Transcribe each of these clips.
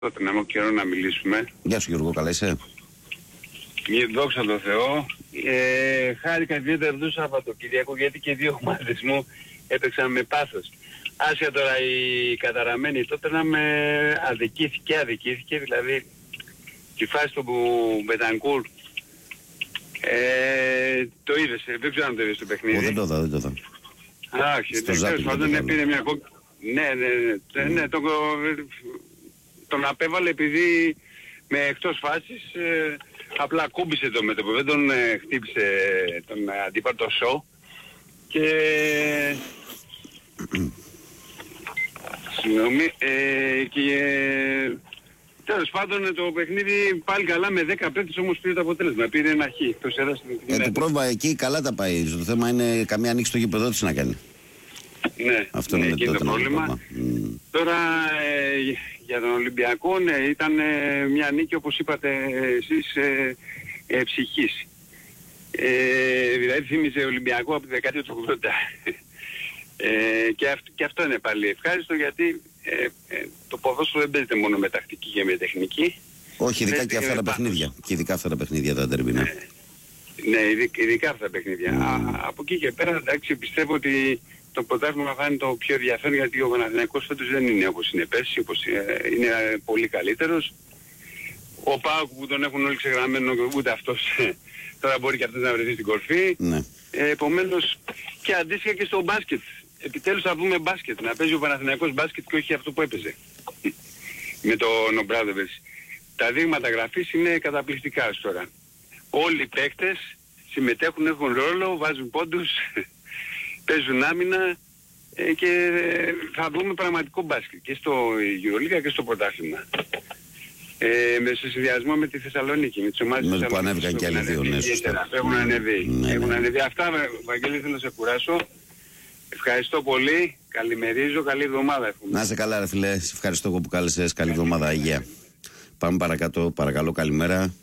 Τότε να μου καιρό να μιλήσουμε. Γεια σου Γιώργο, καλά είσαι? Δόξα τω Θεώ. Χάρηκα ιδιαίτερα το Σαββατοκύριακο γιατί και δύο ομάδες μου έπαιξαν με πάθος. Άσια τώρα η καταραμένη τότε να με αδικήθηκε, δηλαδή τη φάση του Μπετανκούρ. Το είδες, δεν ξέρω αν το είδες το παιχνίδι. Δεν το είδα. Όχι, τέλος πάντων πήρε μια κόκκινη. Ναι, τον απέβαλε επειδή με εκτός φάσης απλά κούμπησε το μέτωπο, δεν τον χτύπησε τον αντίπαλο το σο και συγγνώμη και τέλος πάντων το παιχνίδι πάλι καλά με 10 παίκτες, όμως πήρε το αποτέλεσμα, πήρε ένα χ, το έδωσε το πρόβλημα εκεί καλά τα πάει, το θέμα είναι καμία ανοίξει το γήπεδο της να κάνει. Ναι, αυτό είναι το πρόβλημα. Τώρα για τον Ολυμπιακό ήταν μια νίκη όπως είπατε εσείς ψυχής. Δηλαδή θύμιζε Ολυμπιακό από τη δεκαετία του 80. Και αυτό είναι πάλι ευχάριστο γιατί το ποδόσφαιρο δεν παίζεται μόνο με τακτική και με τεχνική. Όχι, ειδικά και αυτά τα παιχνίδια. Και ειδικά αυτά τα παιχνίδια τα ντέρμπι. Ναι, ειδικά αυτά τα παιχνίδια. Από εκεί και πέρα εντάξει πιστεύω ότι το πρωτάθλημα θα είναι το πιο ενδιαφέρον γιατί ο Παναθηναϊκός φέτος δεν είναι όπως είναι πέρσι, είναι πολύ καλύτερος. Ο ΠΑΟΚ που τον έχουν όλοι ξεγραμμένο ούτε αυτός τώρα μπορεί και αυτός να βρεθεί στην κορφή. Ναι. Επομένως και αντίστοιχα και στο μπάσκετ. Επιτέλους θα δούμε μπάσκετ, να παίζει ο Παναθηναϊκός μπάσκετ και όχι αυτό που έπαιζε με τον Ομπράδοβιτς. Τα δείγματα γραφής είναι καταπληκτικά τώρα. Όλοι οι παίκτες συμμετέχουν, έχουν ρόλο, βάζουν πόντους, παίζουν άμυνα και θα δούμε πραγματικό μπάσκετ και στο EuroLeague και στο πρωτάθλημα. Σε συνδυασμό με τη Θεσσαλονίκη, με τις ομάδες της Θεσσαλονίκης. Που ανέβηκαν και άλλοι δύο, ναι, σωστά. Έχουν ανεβεί. Αυτά, Βαγγέλη, θέλω να σε κουράσω. Ευχαριστώ πολύ. Καλημερίζω. Καλή εβδομάδα εύχομαι. Να είσαι καλά ρε φίλε. Σε ευχαριστώ εγώ που κάλεσες. Καλή εβδομάδα. Αγία. Πάμε παρακάτω. Παρακαλώ. Καλημέρα.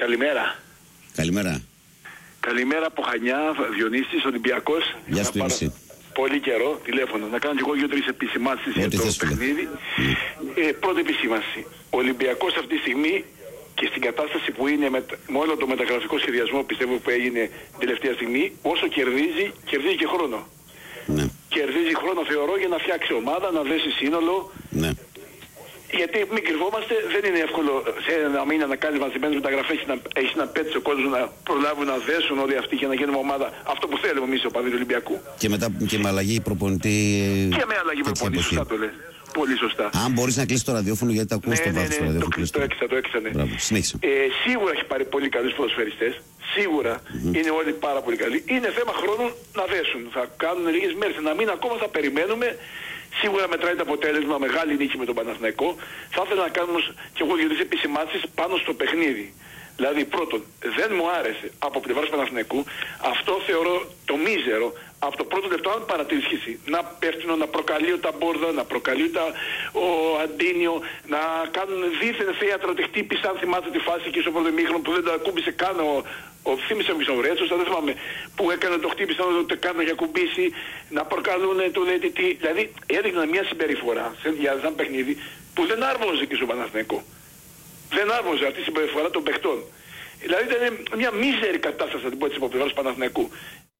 Καλημέρα από Χανιά, Διονύσης, Ολυμπιακός. Γεια σου Διονύση. Πολύ καιρό τηλέφωνο. Να κάνω και εγώ 2-3 επισημάνσεις για το παιχνίδι. Πρώτη επισήμανση. Ο Ολυμπιακός αυτή τη στιγμή και στην κατάσταση που είναι με όλο το μεταγραφικό σχεδιασμό πιστεύω που έγινε τελευταία στιγμή, όσο κερδίζει και χρόνο. Ναι. Κερδίζει χρόνο θεωρώ για να φτιάξει ομάδα, να δέσει σύνολο. Ναι. Γιατί μην κρυβόμαστε, δεν είναι εύκολο σε ένα μήνα να κάνεις μαζεμένες μεταγραφές, να έχεις να πέτσεις ο κόσμος να προλάβουν να δέσουν όλοι αυτοί για να γίνουμε ομάδα. Αυτό που θέλουμε εμείς ο παδί του Ολυμπιακού. Και μετά και με αλλαγή προπονητή. Και με αλλαγή προπονητή, σωστά το λες. Πολύ σωστά. Αν μπορείς να κλείσεις το ραδιόφωνο γιατί τα ακούς στο βάθος του ραδιόφωνο. Το έκλεισα, ναι. Μπράβο, συνέχισε. Σίγουρα έχει πάρει πολύ καλούς ποδοσφαιριστές. Σίγουρα είναι όλοι πάρα πολύ καλοί. Είναι θέμα χρόνου να δέσουν. Θα κάνουν λίγες μέρες, ένα μήνα ακόμα θα περιμένουμε. Σίγουρα μετράει το αποτέλεσμα, μεγάλη νίκη με τον Παναθηναϊκό. Θα ήθελα να κάνουμε και εγώ δύο επισημάνσεις πάνω στο παιχνίδι. Δηλαδή, πρώτον, δεν μου άρεσε από πλευράς Παναθηναϊκού, αυτό θεωρώ το μίζερο, από το πρώτο λεπτό, αν παρατηρήσεις εσύ, να πέφτουν, να προκαλεί ο Ταμπόρδα, να προκαλεί ο Αντίνιο, να κάνουν δίθεν θέατρο ότι χτύπησαν, θυμάται τη φάση και στο πρώτο ημίχρονο που δεν το ακούμπησε καν θύμισε ο Μισοβρέτσος, δεν θυμάμαι, που έκανε το χτύπησαν, το κάνω για κουμπίσει, να προκαλούν τον αιτητή. Δηλαδή, έδειχναν μια συμπεριφορά για ένα παιχνίδι που δεν άρμοζε και στο Παναθηναϊκό. Δεν άρμοζε αυτή η συμπεριφορά των παιχτών. Δηλαδή ήταν μια μίζερη κατάσταση, θα την πω έτσι, από πλευράς Παναθηναϊκού.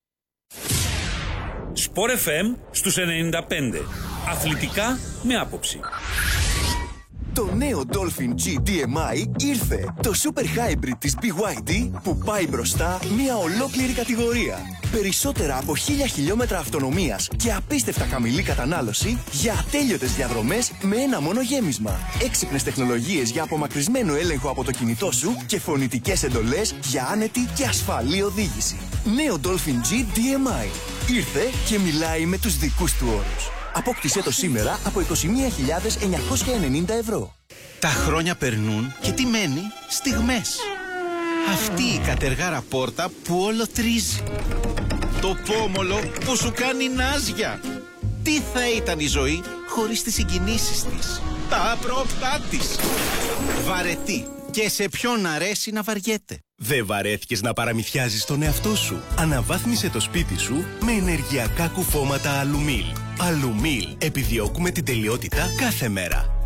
Sport FM στους 95. Αθλητικά με άποψη. Το νέο Dolphin G DMI ήρθε. Το Super Hybrid της BYD που πάει μπροστά μια ολόκληρη κατηγορία. Περισσότερα από 1000 χιλιόμετρα αυτονομίας και απίστευτα χαμηλή κατανάλωση για ατέλειωτες διαδρομές με ένα μόνο γέμισμα. Έξυπνες τεχνολογίες για απομακρυσμένο έλεγχο από το κινητό σου και φωνητικές εντολές για άνετη και ασφαλή οδήγηση. Νέο Dolphin G DMI. Ήρθε και μιλάει με τους δικούς του όρους. Απόκτησέ το σήμερα από 21.990 ευρώ. Τα χρόνια περνούν και τι μένει? Στιγμές. Αυτή η κατεργάρα πόρτα που όλο τρίζει. Το πόμολο που σου κάνει νάζια. Τι θα ήταν η ζωή χωρίς τις συγκινήσεις της, τα απρόπτά της. Βαρετή. Και σε ποιον αρέσει να βαριέται. Δεν βαρέθηκες να παραμυθιάζεις τον εαυτό σου? Αναβάθμισε το σπίτι σου με ενεργειακά κουφώματα Αλουμίλ. Αλουμίλ. Επιδιώκουμε την τελειότητα κάθε μέρα.